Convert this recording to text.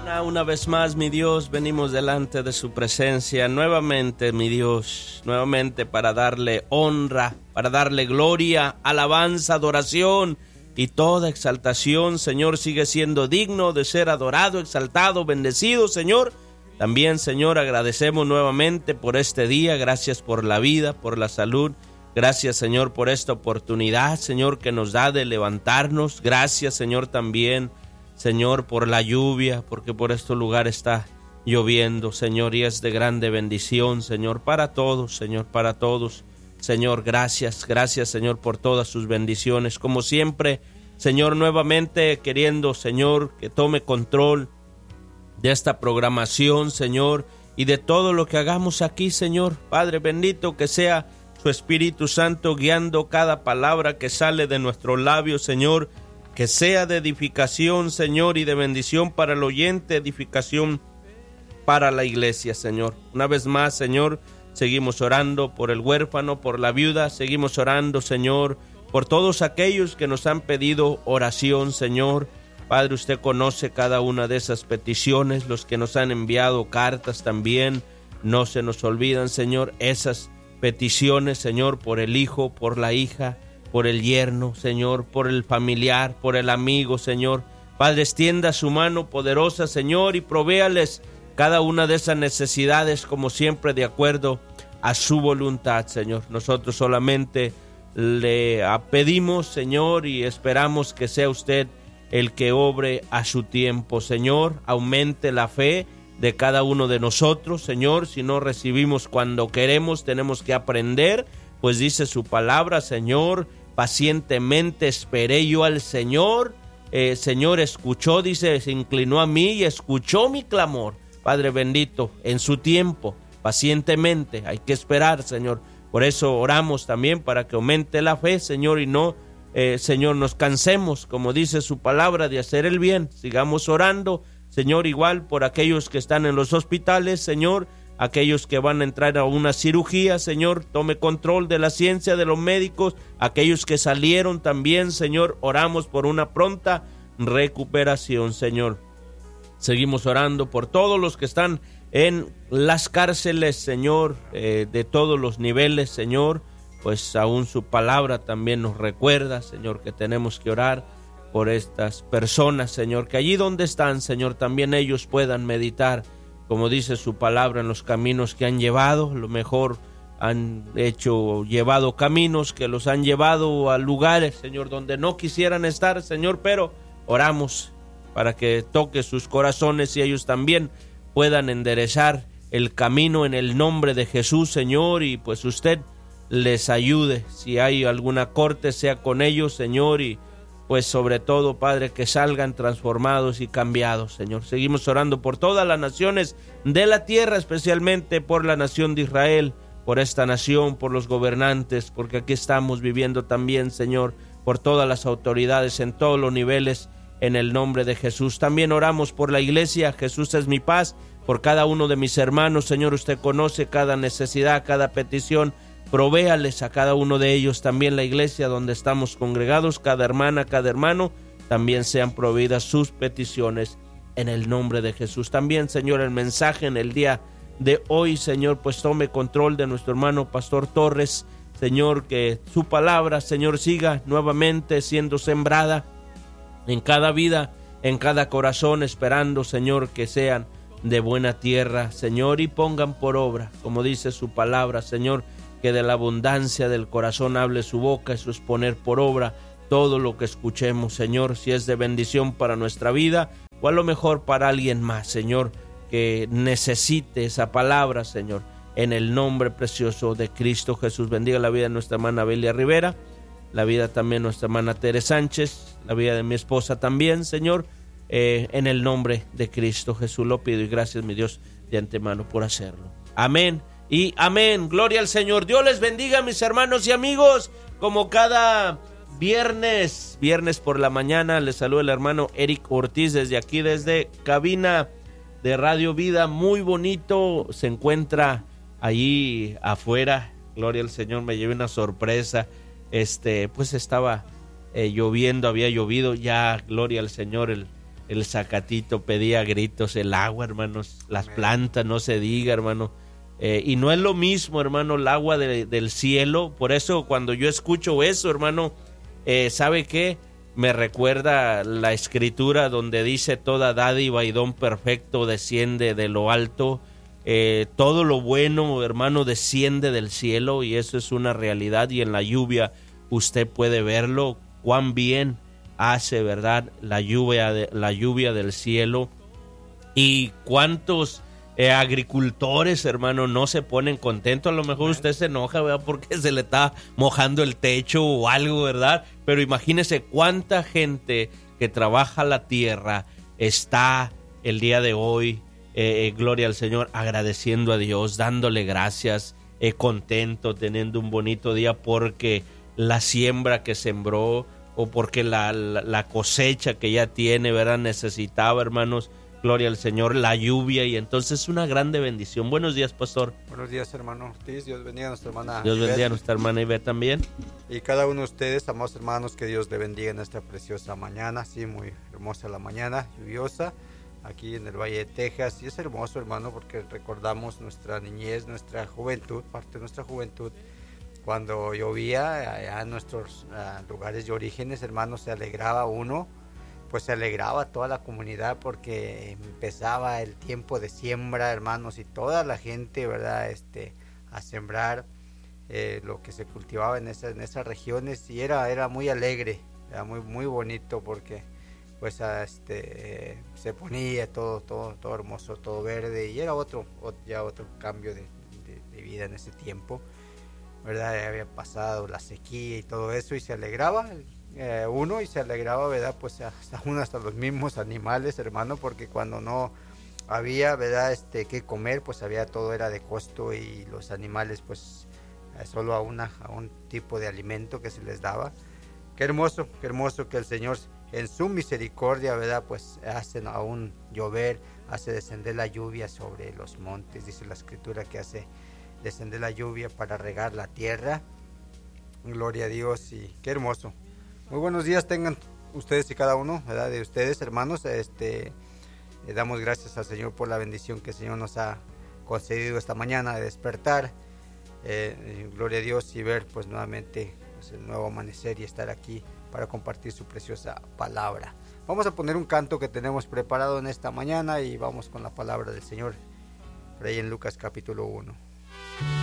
Una vez más, mi Dios, venimos delante de su presencia nuevamente, mi Dios, nuevamente para darle honra, para darle gloria, alabanza, adoración y toda exaltación. Señor, sigue siendo digno de ser adorado, exaltado, bendecido, Señor. También, Señor, agradecemos nuevamente por este día. Gracias por la vida, por la salud. Gracias, Señor, por esta oportunidad, Señor, que nos da de levantarnos. Gracias, Señor, también, Señor, por la lluvia, porque por este lugar está lloviendo, Señor, y es de grande bendición, Señor, para todos, Señor, para todos. Señor, gracias, Señor, por todas sus bendiciones. Como siempre, Señor, nuevamente queriendo, Señor, que tome control de esta programación, Señor, y de todo lo que hagamos aquí, Señor. Padre bendito, que sea su Espíritu Santo guiando cada palabra que sale de nuestros labios, Señor, que sea de edificación, Señor, y de bendición para el oyente, edificación para la iglesia, Señor. Una vez más, Señor, seguimos orando por el huérfano, por la viuda, seguimos orando, Señor, por todos aquellos que nos han pedido oración, Señor. Padre, usted conoce cada una de esas peticiones, los que nos han enviado cartas también, no se nos olvidan, Señor, esas peticiones, Señor, por el hijo, por la hija, por el yerno, Señor, por el familiar, por el amigo, Señor. Padre, extienda su mano poderosa, Señor, y provéales cada una de esas necesidades, como siempre, de acuerdo a su voluntad, Señor. Nosotros solamente le pedimos, Señor, y esperamos que sea usted el que obre a su tiempo, Señor. Aumente la fe de cada uno de nosotros, Señor. Si no recibimos cuando queremos, tenemos que aprender, pues dice su palabra, Señor, pacientemente esperé yo al Señor. Señor, escuchó, dice, se inclinó a mí y escuchó mi clamor. Padre bendito, en su tiempo, pacientemente, hay que esperar, Señor. Por eso oramos también para que aumente la fe, Señor, y no, Señor, nos cansemos, como dice su palabra, de hacer el bien. Sigamos orando, Señor, igual por aquellos que están en los hospitales, Señor, aquellos que van a entrar a una cirugía, Señor, tome control de la ciencia, de los médicos, aquellos que salieron también, Señor, oramos por una pronta recuperación, Señor. Seguimos orando por todos los que están en las cárceles, Señor, de todos los niveles, Señor, pues aún su palabra también nos recuerda, Señor, que tenemos que orar por estas personas, Señor, que allí donde están, Señor, también ellos puedan meditar, como dice su palabra, en los caminos que han llevado. A lo mejor han llevado caminos que los han llevado a lugares, Señor, donde no quisieran estar, Señor, pero oramos para que toque sus corazones y ellos también puedan enderezar el camino en el nombre de Jesús, Señor, y pues usted les ayude. Si hay alguna corte, sea con ellos, Señor, y pues sobre todo, Padre, que salgan transformados y cambiados, Señor. Seguimos orando por todas las naciones de la tierra, especialmente por la nación de Israel, por esta nación, por los gobernantes, porque aquí estamos viviendo también, Señor, por todas las autoridades en todos los niveles, en el nombre de Jesús. También oramos por la iglesia, Jesús es mi paz, por cada uno de mis hermanos, Señor, usted conoce cada necesidad, cada petición. Provéales a cada uno de ellos, también la iglesia donde estamos congregados, cada hermana, cada hermano, también sean proveídas sus peticiones en el nombre de Jesús. También, Señor, el mensaje en el día de hoy, Señor, pues tome control de nuestro hermano Pastor Torres, Señor, que su palabra, Señor, siga nuevamente siendo sembrada en cada vida, en cada corazón, esperando, Señor, que sean de buena tierra, Señor, y pongan por obra, como dice su palabra, Señor, que de la abundancia del corazón hable su boca. Eso es poner por obra todo lo que escuchemos, Señor, si es de bendición para nuestra vida o a lo mejor para alguien más, Señor, que necesite esa palabra, Señor, en el nombre precioso de Cristo Jesús. Bendiga la vida de nuestra hermana Belia Rivera, la vida también de nuestra hermana Tere Sánchez, la vida de mi esposa también, Señor, en el nombre de Cristo Jesús lo pido y gracias, mi Dios, de antemano por hacerlo. Amén. Y amén, gloria al Señor. Dios les bendiga, mis hermanos y amigos. Como cada viernes por la mañana, les saluda el hermano Eric Ortiz desde aquí, desde cabina de Radio Vida. Muy bonito, se encuentra allí afuera, gloria al Señor. Me llevé una sorpresa, pues estaba lloviendo, había llovido ya, gloria al Señor, el zacatito pedía a gritos el agua, hermanos, las plantas, no se diga, hermano. Y no es lo mismo, hermano, el agua del cielo. Por eso cuando yo escucho eso, hermano, ¿sabe qué? Me recuerda la escritura donde dice: toda dádiva y don perfecto desciende de lo alto. Todo lo bueno, hermano, desciende del cielo, y eso es una realidad. Y en la lluvia usted puede verlo, cuán bien hace, ¿verdad?, la lluvia del cielo. Y cuántos agricultores, hermano, no se ponen contentos. A lo mejor usted se enoja, ¿verdad?, porque se le está mojando el techo o algo, ¿verdad? Pero imagínese cuánta gente que trabaja la tierra está el día de hoy, gloria al Señor, agradeciendo a Dios, dándole gracias, contento, teniendo un bonito día porque la siembra que sembró o porque la cosecha que ya tiene, ¿verdad?, necesitaba, hermanos, gloria al Señor, la lluvia, y entonces es una grande bendición. Buenos días, pastor. Buenos días, hermano Ortiz. Dios bendiga a nuestra hermana Dios bendiga Ivette. a nuestra hermana Ivette también. Y cada uno de ustedes, amados hermanos, que Dios le bendiga en esta preciosa mañana. Sí, muy hermosa la mañana, lluviosa, aquí en el Valle de Texas. Y es hermoso, hermano, porque recordamos nuestra niñez, nuestra juventud, parte de nuestra juventud. Cuando llovía allá en nuestros lugares de orígenes, hermanos, se alegraba uno. Pues se alegraba toda la comunidad porque empezaba el tiempo de siembra, hermanos, y toda la gente, ¿verdad?, a sembrar lo que se cultivaba en esas regiones, y era muy alegre, era muy bonito porque pues se ponía todo hermoso, todo verde, y era ya otro cambio de vida en ese tiempo, ¿verdad? Había pasado la sequía y todo eso, y se alegraba uno, y se alegraba, ¿verdad?, pues hasta los mismos animales, hermano, porque cuando no había, ¿verdad?, que comer, pues todo era de costo, y los animales pues solo a un tipo de alimento que se les daba. Qué hermoso que el Señor en su misericordia, ¿verdad?, pues hace aún llover, hace descender la lluvia sobre los montes. Dice la escritura que hace descender la lluvia para regar la tierra. Gloria a Dios, y qué hermoso. Muy buenos días tengan ustedes y cada uno, ¿verdad?, de ustedes, hermanos. Le damos gracias al Señor por la bendición que el Señor nos ha concedido esta mañana de despertar. Gloria a Dios, y ver pues nuevamente pues, el nuevo amanecer, y estar aquí para compartir su preciosa palabra. Vamos a poner un canto que tenemos preparado en esta mañana, y vamos con la palabra del Señor por ahí en Lucas capítulo 1.